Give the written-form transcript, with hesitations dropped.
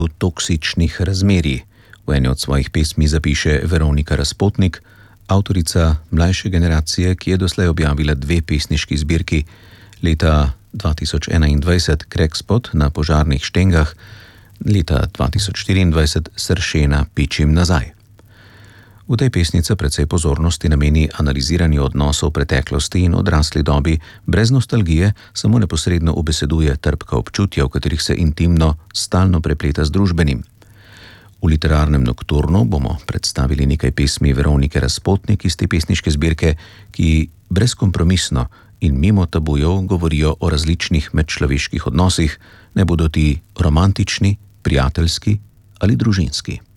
toksičnih razmerij. V eni od svojih pesmi zapiše Veronika Razpotnik, avtorica mlajše generacije, ki je doslej objavila 2 pesniški zbirki. Leta 2021 Krekspot na požarnih štengah, leta 2024 Sršena pičim nazaj. V tej pesnici precej pozornosti nameni analiziranju odnosov preteklosti in odrasli dobi, brez nostalgije, samo neposredno ubeseduje trpka občutja, v katerih se intimno stalno prepleta z družbenim. V literarnem nokturnu bomo predstavili nekaj pesmi Veronike Razpotnik iz te pesniške zbirke, ki brezkompromisno in mimo tabujev govorijo o različnih medčloveških odnosih, ne bodo ti romantični, prijateljski ali družinski.